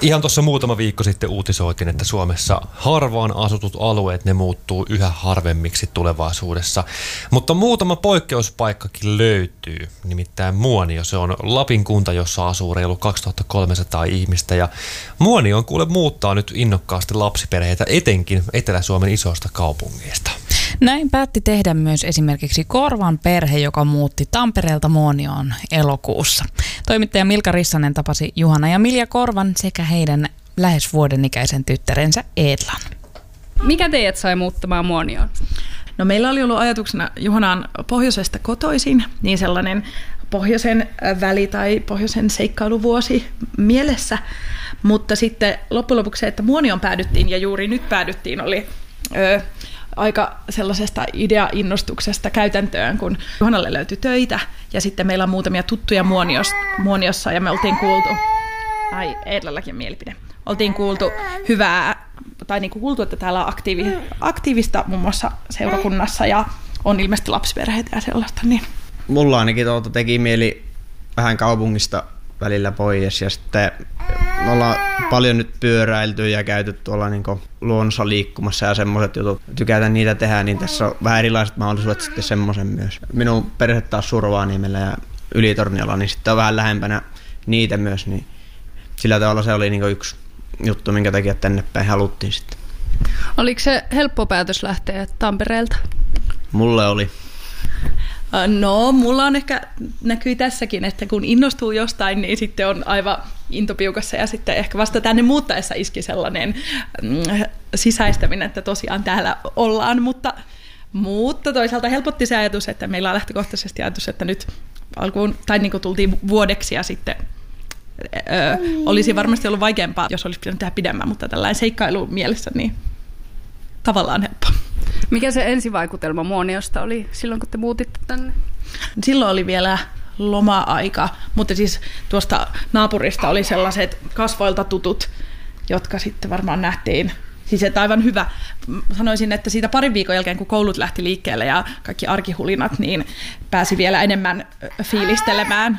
Ihan tuossa muutama viikko sitten uutisoitiin, että Suomessa harvaan asutut alueet, ne muuttuu yhä harvemmiksi tulevaisuudessa. Mutta muutama poikkeuspaikkakin löytyy, nimittäin Muonio. Se on Lapin kunta, jossa asuu reilu 2300 ihmistä. Ja Muonio on kuule muuttaa nyt innokkaasti lapsiperheitä, etenkin Etelä-Suomen isoista kaupungeista. Näin päätti tehdä myös esimerkiksi Korvan perhe, joka muutti Tampereelta Muonioon elokuussa. Toimittaja Milka Rissanen tapasi Juhana ja Milja Korvan sekä heidän lähes vuoden ikäisen tyttärensä Eetlan. Mikä teidät sai muuttamaan Muonioon? No meillä oli ollut ajatuksena, Juhana on pohjoisesta kotoisin, niin sellainen pohjoisen väli tai pohjoisen seikkailuvuosi mielessä, mutta sitten loppujen lopuksi se, että Muonioon päädyttiin ja juuri nyt päädyttiin, oli aika sellaisesta idea-innostuksesta käytäntöön, kun Juhanalle löytyi töitä ja sitten meillä on muutamia tuttuja Muoniossa ja me oltiin kuultu, Eetlalläkin mielipide, oltiin kuultu hyvää, tai niin kuin kuultu, että täällä on aktiivista muun muassa seurakunnassa ja on ilmeisesti lapsiperheitä ja sellaista. Niin. Mulla ainakin teki mieli vähän kaupungista välillä pois ja sitten me ollaan paljon nyt pyöräilty ja käyty tuolla niin luonnossa liikkumassa ja semmoiset jutut. Tykätään niitä tehdä, niin tässä on vähän erilaiset mahdollisuudet sitten semmoisen myös. Minun perhe taas Survaaniemellä ja Ylitorniolla, niin sitten on vähän lähempänä niitä myös, niin sillä tavalla se oli niin yksi juttu, minkä takia tänne päin haluttiin sitten. Oliko se helppo päätös lähteä Tampereelta? Mulle oli. No, mulla on ehkä näkyy tässäkin, että kun innostuu jostain, niin sitten on aivan intopiukassa ja sitten ehkä vasta tänne muuttaessa iski sellainen sisäistäminen, että tosiaan täällä ollaan, mutta toisaalta helpotti se ajatus, että meillä on lähtökohtaisesti ajatus, että nyt alkuun, tai niin kuin tultiin vuodeksi ja sitten olisi varmasti ollut vaikeampaa, jos olisi pitänyt tehdä pidemmän, mutta tällainen seikkailu mielessä, niin tavallaan helppo. Mikä se ensivaikutelma Muoniosta oli silloin, kun te muutitte tänne? Silloin oli vielä loma-aika, mutta siis tuosta naapurista oli sellaiset kasvoilta tutut, jotka sitten varmaan nähtiin. Siis että aivan hyvä. Sanoisin, että siitä parin viikon jälkeen, kun koulut lähti liikkeelle ja kaikki arkihulinat, niin pääsi vielä enemmän fiilistelemään